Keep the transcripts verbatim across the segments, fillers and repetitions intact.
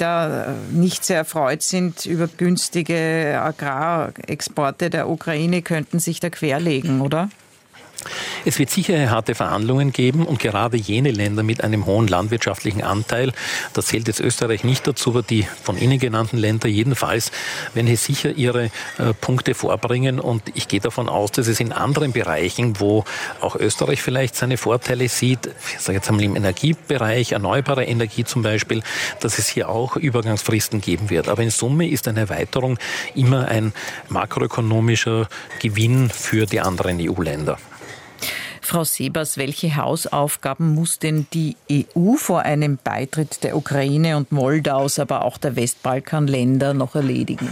da nicht sehr erfreut sind über günstige Agrarexporte der Ukraine, könnten sich da querlegen, oder? Es wird sicher harte Verhandlungen geben und gerade jene Länder mit einem hohen landwirtschaftlichen Anteil, da zählt jetzt Österreich nicht dazu, aber die von Ihnen genannten Länder jedenfalls, werden hier sicher ihre äh, Punkte vorbringen und ich gehe davon aus, dass es in anderen Bereichen, wo auch Österreich vielleicht seine Vorteile sieht, ich sage jetzt einmal im Energiebereich, erneuerbare Energie zum Beispiel, dass es hier auch Übergangsfristen geben wird. Aber in Summe ist eine Erweiterung immer ein makroökonomischer Gewinn für die anderen E U-Länder. Frau Sebers, welche Hausaufgaben muss denn die E U vor einem Beitritt der Ukraine und Moldaus, aber auch der Westbalkanländer noch erledigen?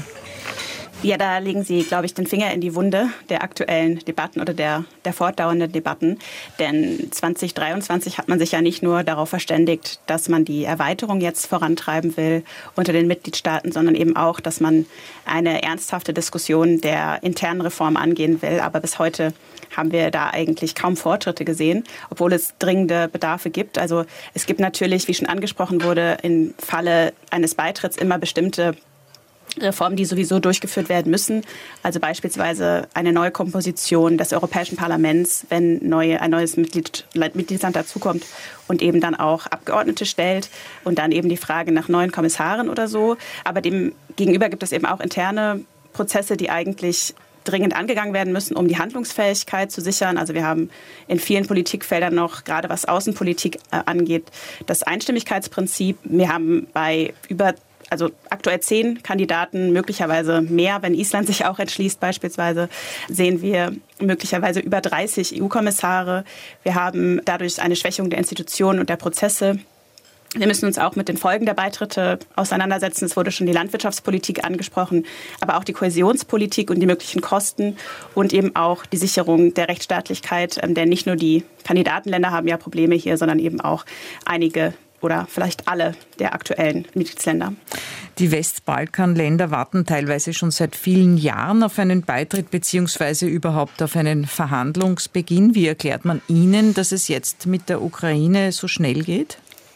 Ja, da legen Sie, glaube ich, den Finger in die Wunde der aktuellen Debatten oder der, der fortdauernden Debatten. Denn zwanzig dreiundzwanzig hat man sich ja nicht nur darauf verständigt, dass man die Erweiterung jetzt vorantreiben will unter den Mitgliedstaaten, sondern eben auch, dass man eine ernsthafte Diskussion der internen Reform angehen will. Aber bis heute haben wir da eigentlich kaum Fortschritte gesehen, obwohl es dringende Bedarfe gibt. Also es gibt natürlich, wie schon angesprochen wurde, im Falle eines Beitritts immer bestimmte Reformen, die sowieso durchgeführt werden müssen. Also beispielsweise eine neue Komposition des Europäischen Parlaments, wenn neue, ein neues Mitglied, Mitgliedsland dazukommt und eben dann auch Abgeordnete stellt und dann eben die Frage nach neuen Kommissaren oder so. Aber dem gegenüber gibt es eben auch interne Prozesse, die eigentlich dringend angegangen werden müssen, um die Handlungsfähigkeit zu sichern. Also wir haben in vielen Politikfeldern noch, gerade was Außenpolitik äh, angeht, das Einstimmigkeitsprinzip. Wir haben bei über Also aktuell zehn Kandidaten, möglicherweise mehr, wenn Island sich auch entschließt beispielsweise, sehen wir möglicherweise über dreißig E U-Kommissare. Wir haben dadurch eine Schwächung der Institutionen und der Prozesse. Wir müssen uns auch mit den Folgen der Beitritte auseinandersetzen. Es wurde schon die Landwirtschaftspolitik angesprochen, aber auch die Kohäsionspolitik und die möglichen Kosten und eben auch die Sicherung der Rechtsstaatlichkeit. Denn nicht nur die Kandidatenländer haben ja Probleme hier, sondern eben auch einige oder vielleicht alle der aktuellen Mitgliedsländer. Die Westbalkanländer warten teilweise schon seit vielen Jahren auf einen Beitritt beziehungsweise überhaupt auf einen Verhandlungsbeginn. Wie erklärt man Ihnen, dass es jetzt mit der Ukraine so schnell geht?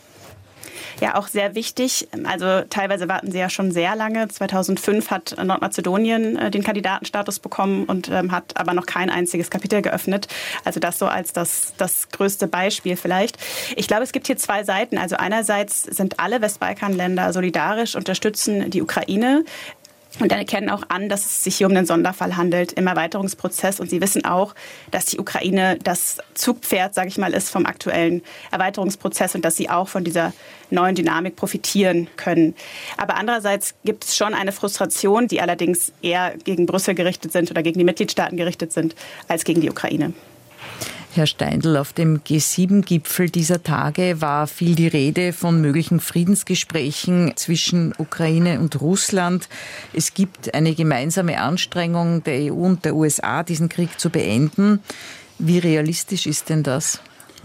Ja, auch sehr wichtig. Also teilweise warten sie ja schon sehr lange. zweitausendfünf hat Nordmazedonien äh, den Kandidatenstatus bekommen und ähm, hat aber noch kein einziges Kapitel geöffnet. Also das so als das, das größte Beispiel vielleicht. Ich glaube, es gibt hier zwei Seiten. Also einerseits sind alle Westbalkanländer solidarisch, unterstützen die Ukraine. Und dann erkennen auch an, dass es sich hier um einen Sonderfall handelt im Erweiterungsprozess. Und sie wissen auch, dass die Ukraine das Zugpferd, sage ich mal, ist vom aktuellen Erweiterungsprozess und dass sie auch von dieser neuen Dynamik profitieren können. Aber andererseits gibt es schon eine Frustration, die allerdings eher gegen Brüssel gerichtet sind oder gegen die Mitgliedstaaten gerichtet sind, als gegen die Ukraine. Herr Steindl, auf dem G sieben Gipfel dieser Tage war viel die Rede von möglichen Friedensgesprächen zwischen Ukraine und Russland. Es gibt eine gemeinsame Anstrengung der E U und der U S A, diesen Krieg zu beenden. Wie realistisch ist denn das?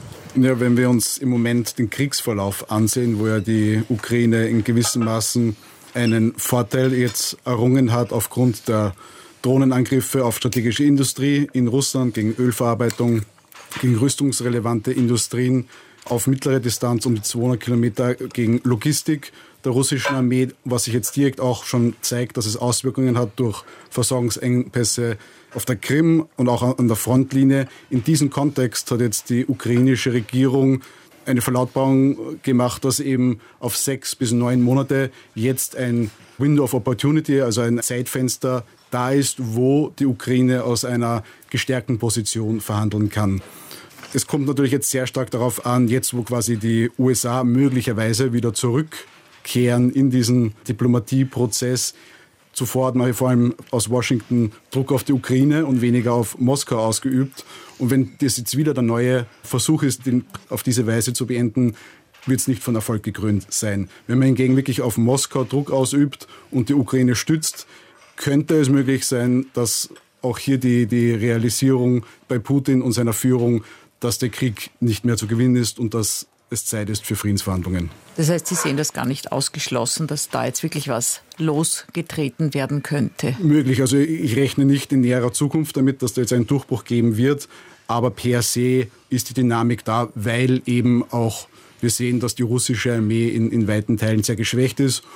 Ja, wenn wir uns im Moment den Kriegsverlauf ansehen, wo ja die Ukraine in gewissem Maßen einen Vorteil jetzt errungen hat aufgrund der Drohnenangriffe auf strategische Industrie in Russland gegen Ölverarbeitung, gegen rüstungsrelevante Industrien auf mittlere Distanz um die zweihundert Kilometer gegen Logistik der russischen Armee, was sich jetzt direkt auch schon zeigt, dass es Auswirkungen hat durch Versorgungsengpässe auf der Krim und auch an der Frontlinie. In diesem Kontext hat jetzt die ukrainische Regierung eine Verlautbarung gemacht, dass eben auf sechs bis neun Monate jetzt ein Window of Opportunity, also ein Zeitfenster da ist, wo die Ukraine aus einer gestärkten Position verhandeln kann. Es kommt natürlich jetzt sehr stark darauf an, jetzt wo quasi die U S A möglicherweise wieder zurückkehren in diesen Diplomatieprozess. Zuvor hat man vor allem aus Washington Druck auf die Ukraine und weniger auf Moskau ausgeübt. Und wenn das jetzt wieder der neue Versuch ist, den auf diese Weise zu beenden, wird es nicht von Erfolg gekrönt sein. Wenn man hingegen wirklich auf Moskau Druck ausübt und die Ukraine stützt, könnte es möglich sein, dass auch hier die, die Realisierung bei Putin und seiner Führung, dass der Krieg nicht mehr zu gewinnen ist und dass es Zeit ist für Friedensverhandlungen. Das heißt, Sie sehen das gar nicht ausgeschlossen, dass da jetzt wirklich was losgetreten werden könnte? Möglich. Also ich rechne nicht in näherer Zukunft damit, dass da jetzt einen Durchbruch geben wird. Aber per se ist die Dynamik da, weil eben auch wir sehen, dass die russische Armee in, in weiten Teilen sehr geschwächt ist